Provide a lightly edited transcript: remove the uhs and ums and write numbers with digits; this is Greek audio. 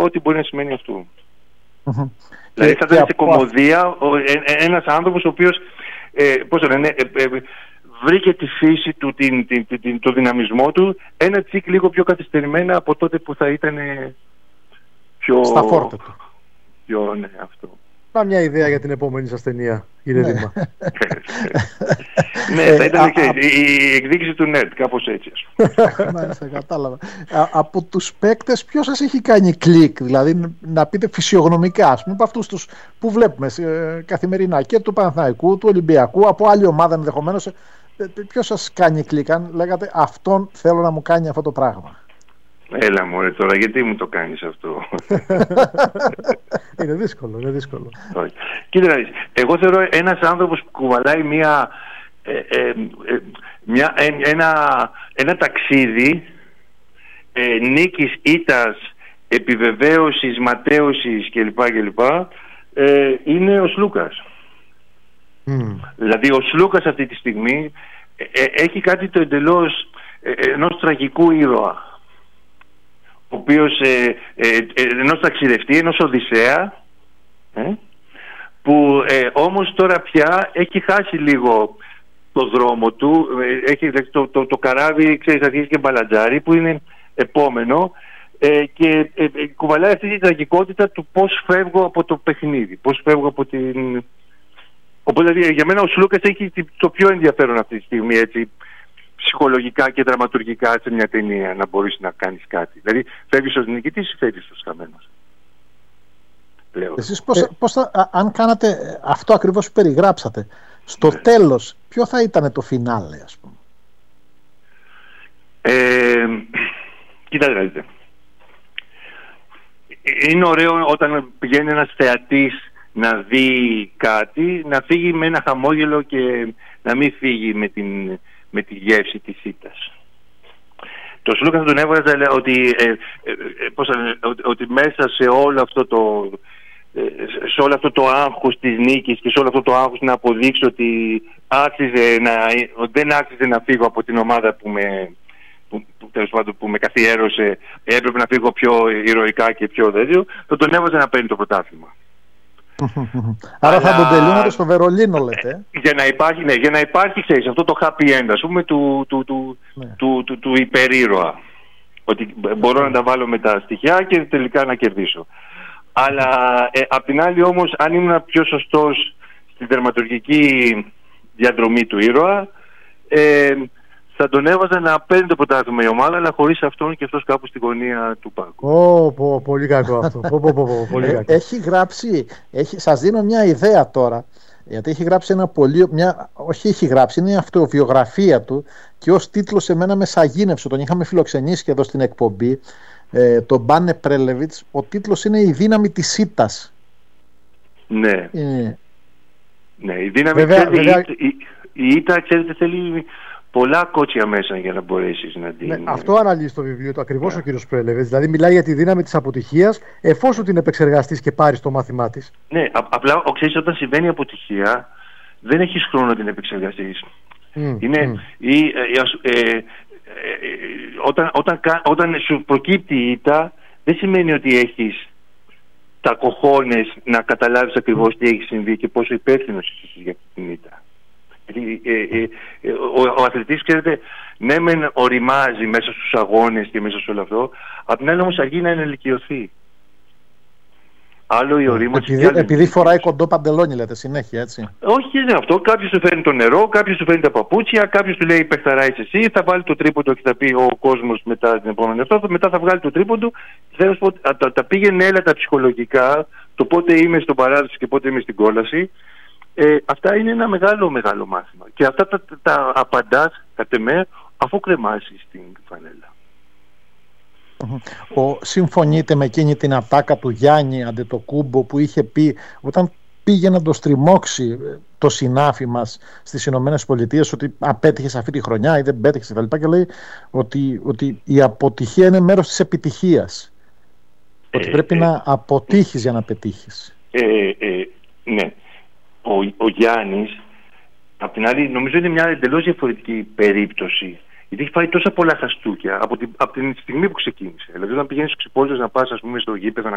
ό,τι μπορεί να σημαίνει αυτό. Δηλαδή θα ήταν σε κωμωδία ένας άνθρωπος ο οποίος βρήκε τη φύση του, το δυναμισμό του ένα τσικ λίγο πιο καθυστερημένα από τότε που θα ήταν πιο... Στα φόρτα του. Πιο, ναι, αυτό. Μια ιδέα για την επόμενη σας ταινία, κύριε Δήμα. Ναι, θα ήταν η εκδίκηση του νερτ, κάπως έτσι. Μάλιστα, κατάλαβα. Από τους παίκτες ποιος σας έχει κάνει κλικ, δηλαδή να πείτε φυσιογνωμικά, ας πούμε, από αυτούς τους που βλέπουμε καθημερινά και του Παναθηναϊκού, του Ολυμπιακού, από άλλη ομάδα ενδεχομένως, ποιος σας κάνει κλικ, αν λέγατε αυτόν θέλω να μου κάνει αυτό το πράγμα? Έλα μωρέ τώρα, γιατί μου το κάνεις αυτό? Είναι δύσκολο, είναι δύσκολο. Κοίτα να δεις, εγώ θεωρώ ένας άνθρωπος που κουβαλάει ένα ταξίδι νίκης, ήττας, επιβεβαίωσης, ματέωσης κλπ. Είναι ο Σλούκας. Δηλαδή ο Σλούκας αυτή τη στιγμή έχει κάτι το εντελώς ενός τραγικού ήρωα, ο οποίος ενός ταξιδευτή, ενός Οδυσσέα, που όμως τώρα πια έχει χάσει λίγο το δρόμο του, έχει το καράβι, ξέρεις, αρχίζει και μπαλατζάρι που είναι επόμενο, και κουβαλάει αυτή τη τραγικότητα του πώς φεύγω από το παιχνίδι, πώς φεύγω από την... Οπότε δηλαδή, για μένα ο Σλούκας έχει το πιο ενδιαφέρον αυτή τη στιγμή, έτσι, ψυχολογικά και δραματουργικά σε μια ταινία, να μπορείς να κάνεις κάτι. Δηλαδή φεύγεις ως νικητής ή φεύγεις ως χαμένος. Εσείς πώς θα, αν κάνατε αυτό ακριβώς που περιγράψατε, στο τέλος ποιο θα ήταν το φινάλε, ας πούμε? Κοιτάξτε, δείτε. Είναι ωραίο όταν πηγαίνει ένας θεατής να δει κάτι, να φύγει με ένα χαμόγελο και να μην φύγει με τη γεύση της ήττας. Το Σλούκα θα τον έβγαζε ότι μέσα σε όλο αυτό το άγχος της νίκης και σε όλο αυτό το άγχος να αποδείξω ότι δεν άξιζε να φύγω από την ομάδα που με καθιέρωσε, έπρεπε να φύγω πιο ηρωικά και πιο δέντιο, θα τον έβαζε να παίρνει το πρωτάθλημα. Άρα θα τον τελείωνατε στο Βερολίνο, λέτε. Για να υπάρχει, ξέρεις, αυτό το happy end, ας πούμε, του υπερήρωα. Ότι μπορώ να τα βάλω με τα στοιχεία και τελικά να κερδίσω. Αλλά απ' την άλλη όμως, αν ήμουν πιο σωστός στην τερματουργική διαδρομή του ήρωα, θα τον έβαζα να παίρνει το πρωτάθλημα η ομάδα, αλλά χωρίς αυτόν και αυτός κάπου στην γωνία του πάγκου. Πολύ κακό αυτό. Πολύ κακό. Έχει γράψει, σας δίνω μια ιδέα τώρα, γιατί έχει γράψει είναι η αυτοβιογραφία του και ως τίτλος εμένα με σαγίνευσε, τον είχαμε φιλοξενήσει και εδώ στην εκπομπή, τον Μπάνε Πρέλεβιτς, ο τίτλος είναι «Η δύναμη της ήττας». Ναι. Ναι, η δύναμη η ήττα, ξέρετε, θέλει πολλά κότσια μέσα για να μπορέσεις να την... Ναι, αυτό αναλύει στο βιβλίο του ακριβώς ο κύριος Πρέλεβιτς. Δηλαδή μιλάει για τη δύναμη της αποτυχίας εφόσον την επεξεργαστείς και πάρεις το μάθημά της. Ναι, απλά ξέρεις, όταν συμβαίνει αποτυχία δεν έχεις χρόνο να την επεξεργαστείς. Όταν σου προκύπτει η ήττα, δεν σημαίνει ότι έχεις τα κοχώνες να καταλάβεις ακριβώς τι έχει συμβεί και πόσο υπεύθυνος είσαι για αυτή την ήττα. Ο αθλητής, ξέρετε, ναι μεν οριμάζει μέσα στους αγώνες και μέσα σε όλο αυτό, απ' την άλλη όμως αργεί να ενηλικιωθεί. Άλλο η ορίμανση. Επειδή φοράει κοντό παντελόνι, λέτε συνέχεια, έτσι. Όχι, είναι αυτό. Κάποιος του φέρνει το νερό, κάποιος του φέρνει τα παπούτσια, κάποιος του λέει παιχταρά είσαι εσύ, θα βάλει το τρίποντο και θα πει ο κόσμος μετά την επόμενη αυτό. Μετά θα βγάλει το τρίποντο. Τα πήγαινε έλα τα ψυχολογικά, το πότε είμαι στον παράδεισο και πότε είμαι στην κόλαση. Αυτά είναι ένα μεγάλο μάθημα. Και αυτά τα απαντάς κατ' εμέ αφού κρεμάσεις την φανέλα. Συμφωνείτε με εκείνη την ατάκα του Γιάννη Αντετοκούμπο που είχε πει όταν πήγε να το στριμώξει το συνάφι μας στις Ηνωμένες Πολιτείες ότι απέτυχες αυτή τη χρονιά ή δεν πέτυχες και λέει ότι η αποτυχία είναι μέρος της επιτυχίας, ότι πρέπει να αποτύχεις για να πετύχεις. Ναι. Ο Γιάννης απ' την άλλη νομίζω είναι μια εντελώς διαφορετική περίπτωση, γιατί έχει φάει τόσα πολλά χαστούκια από την στιγμή που ξεκίνησε. Δηλαδή όταν πηγαίνεις στους Ξυπόλυτες να πας, ας πούμε, στο γήπεδο να